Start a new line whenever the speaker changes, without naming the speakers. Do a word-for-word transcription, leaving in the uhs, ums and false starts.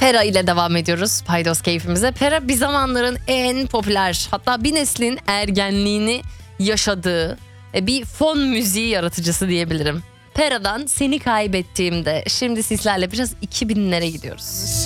Pera ile devam ediyoruz paydos keyfimize. Pera bir zamanların en popüler, hatta bir neslin ergenliğini yaşadığı e, bir fon müziği yaratıcısı diyebilirim. Pera'dan Seni Kaybettiğimde şimdi sizlerle biraz iki binlere gidiyoruz.